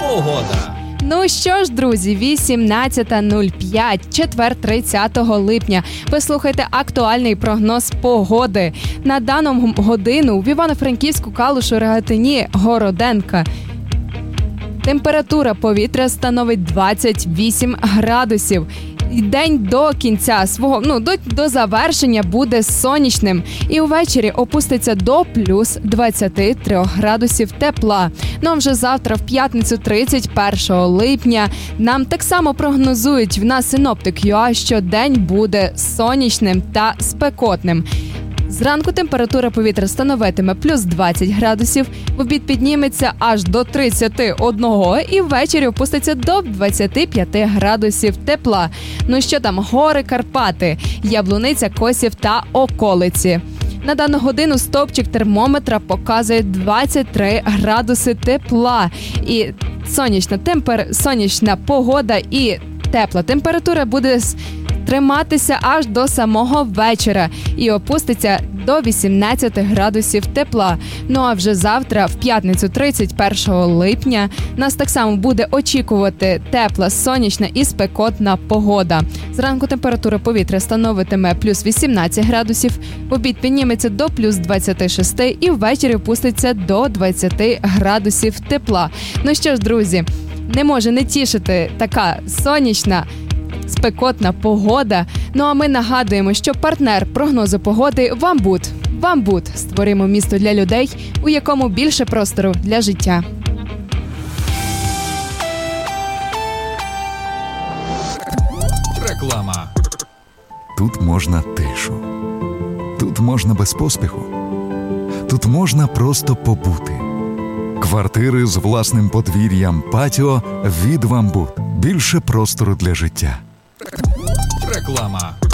погода. Ну що ж, друзі, 18:05, четвер 30 липня. Ви слухаєте актуальний прогноз погоди. На дану годину в Івано-Франківську, Калушу, Рогатині, Городенка температура повітря становить 28 градусів. День до кінця свого, до завершення буде сонячним. І увечері опуститься до плюс 23 градусів тепла. Ну а вже завтра, в п'ятницю 31 липня, нам так само прогнозують в нас Синоптик.ua, що день буде сонячним та спекотним. Зранку температура повітря становитиме плюс 20 градусів, в обід підніметься аж до 31 і ввечері опуститься до 25 градусів тепла. Ну що там, гори Карпати, Яблуниця, Косів та околиці. На дану годину стовпчик термометра показує 23 градуси тепла. І сонячна погода і тепла температура буде триматися аж до самого вечора і опуститься до 18 градусів тепла. Ну а вже завтра, в п'ятницю 31 липня, нас так само буде очікувати тепла, сонячна і спекотна погода. Зранку температура повітря становитиме плюс 18 градусів, в обід підніметься до плюс 26 і ввечері опуститься до 20 градусів тепла. Ну що ж, друзі, не може не тішити така сонячна, спекотна погода. Ну а ми нагадуємо, що партнер прогнозу погоди «Вамбут». «Вамбут» – створимо місто для людей, у якому більше простору для життя. Реклама. Тут можна тишу. Тут можна без поспіху. Тут можна просто побути. Квартири з власним подвір'ям, патіо від «Вамбут». Більше простору для життя. Реклама.